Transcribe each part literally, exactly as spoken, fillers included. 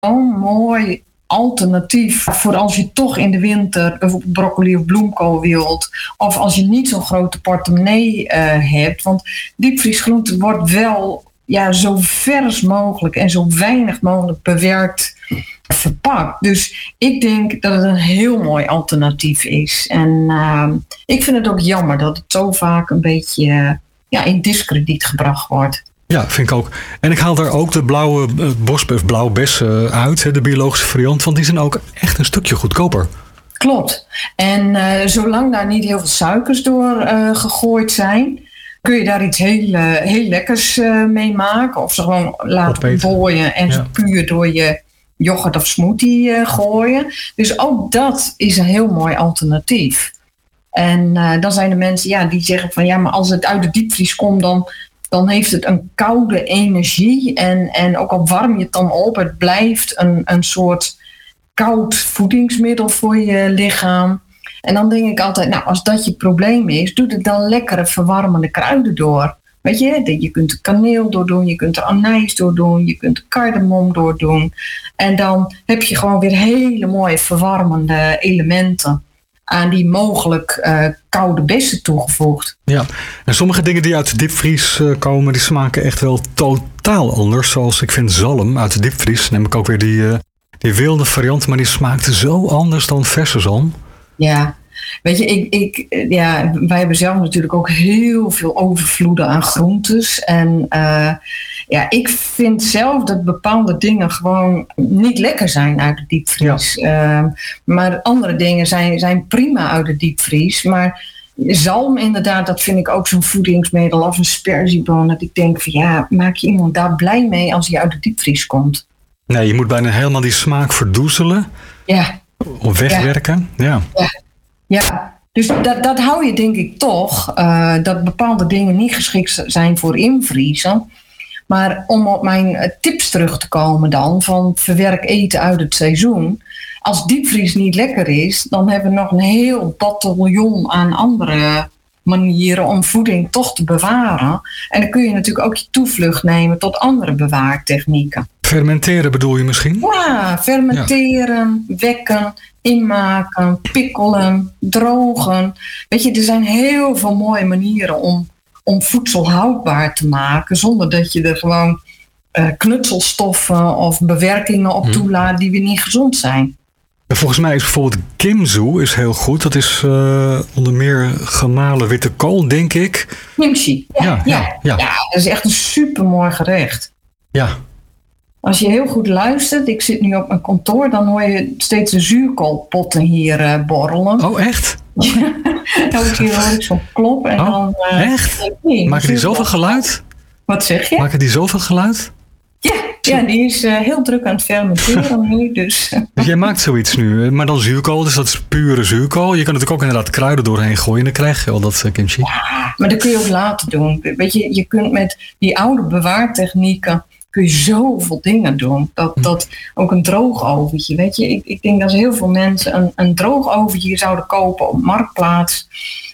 zo'n mooi alternatief voor als je toch in de winter bijvoorbeeld broccoli of bloemkool wilt. Of als je niet zo'n grote portemonnee uh, hebt. Want diepvriesgroente wordt wel ja, zo vers mogelijk en zo weinig mogelijk bewerkt verpakt. Dus ik denk dat het een heel mooi alternatief is. En uh, ik vind het ook jammer dat het zo vaak een beetje uh, ja, in diskrediet gebracht wordt. Ja, vind ik ook. En ik haal daar ook de blauwe uh, bosbef, blauwe bessen uit, hè, de biologische variant, want die zijn ook echt een stukje goedkoper. Klopt. En uh, zolang daar niet heel veel suikers door uh, gegooid zijn, kun je daar iets heel, uh, heel lekkers uh, mee maken. Of ze gewoon laten booien en ja. ze puur door je yoghurt of smoothie uh, gooien. Dus ook dat is een heel mooi alternatief. En uh, dan zijn er mensen ja, die zeggen van ja, maar als het uit de diepvries komt, dan, dan heeft het een koude energie. En, en ook al warm je het dan op, het blijft een, een soort koud voedingsmiddel voor je lichaam. En dan denk ik altijd, nou, als dat je probleem is, doe er dan lekkere verwarmende kruiden door. Weet je, je kunt er kaneel door doen, je kunt er anijs door doen, je kunt er cardamom door doen. En dan heb je gewoon weer hele mooie verwarmende elementen aan die mogelijk uh, koude bessen toegevoegd. Ja, en sommige dingen die uit de diepvries uh, komen, die smaken echt wel totaal anders. Zoals ik vind zalm uit de diepvries, neem ik ook weer die, uh, die wilde variant, maar die smaakte zo anders dan verse zalm. Ja, weet je, ik, ik, ja, wij hebben zelf natuurlijk ook heel veel overvloeden aan groentes. En uh, ja, ik vind zelf dat bepaalde dingen gewoon niet lekker zijn uit de diepvries. Ja. Uh, maar andere dingen zijn, zijn prima uit de diepvries. Maar zalm inderdaad, dat vind ik ook zo'n voedingsmiddel of een sperzieboon. Dat ik denk van ja, maak je iemand daar blij mee als hij uit de diepvries komt? Nee, je moet bijna helemaal die smaak verdoezelen. Ja. Of wegwerken, ja. Ja, ja. Dus dat, dat hou je denk ik toch, uh, dat bepaalde dingen niet geschikt zijn voor invriezen. Maar om op mijn tips terug te komen dan, van verwerk eten uit het seizoen. Als diepvries niet lekker is, dan hebben we nog een heel bataljon aan andere manieren om voeding toch te bewaren. En dan kun je natuurlijk ook je toevlucht nemen tot andere bewaartechnieken. Fermenteren bedoel je misschien? Ja, fermenteren, ja. wekken, inmaken, pikkelen, drogen. Weet je, er zijn heel veel mooie manieren om, om voedsel houdbaar te maken, zonder dat je er gewoon uh, knutselstoffen of bewerkingen op toelaat die weer niet gezond zijn. Volgens mij is bijvoorbeeld kimchi is heel goed. Dat is uh, onder meer gemalen witte kool, denk ik. Kimchi, ja, ja, ja, ja. ja. ja dat is echt een supermooi gerecht. Ja. Als je heel goed luistert, ik zit nu op mijn kantoor, dan hoor je steeds de zuurkoolpotten hier uh, borrelen. Oh, echt? Ja, elke keer hoor ik zo'n klop. En oh, dan, uh, echt? Nee, Maken die zoveel geluid? Wat zeg je? Maken die zoveel geluid? Ja, ja, die is uh, heel druk aan het fermenteren nu. Dus. dus jij maakt zoiets nu, maar dan zuurkool, dus dat is pure zuurkool. Je kan natuurlijk ook inderdaad kruiden doorheen gooien en dan krijg je al dat uh, kimchi. Ja, maar dat kun je ook later doen. Weet je, je kunt met die oude bewaartechnieken kun je zoveel dingen doen. Dat, dat ook een droogoventje, weet je. Ik, ik denk dat heel veel mensen een, een droogoventje zouden kopen op Marktplaats.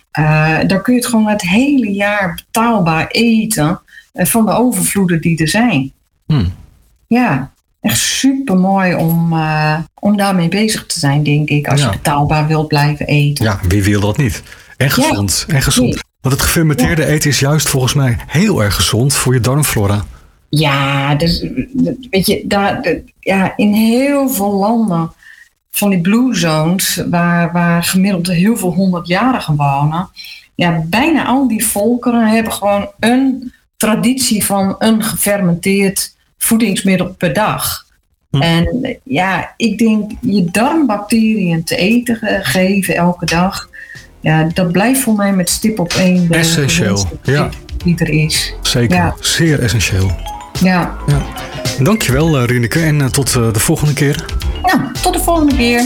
Uh, daar kun je het gewoon het hele jaar betaalbaar eten uh, van de overvloeden die er zijn. Hmm. Ja, echt super mooi om, uh, om daarmee bezig te zijn, denk ik. Als ja. je betaalbaar wilt blijven eten. Ja, wie wil dat niet? En gezond. Ja. En gezond. Nee. Want het gefermenteerde ja. eten is juist volgens mij heel erg gezond voor je darmflora. Ja, dus, weet je, daar, de, ja, in heel veel landen van die blue zones, waar, waar gemiddeld heel veel honderdjarigen wonen, ja, bijna al die volkeren hebben gewoon een traditie van een gefermenteerd voedingsmiddel per dag. Hm. En ja, ik denk je darmbacteriën te eten geven elke dag, ja, dat blijft voor mij met stip op één de essentieel, ja. die er is. Zeker, ja. Zeer essentieel. Ja. ja. Dankjewel, Rieneke, en uh, tot uh, de volgende keer. Ja, tot de volgende keer.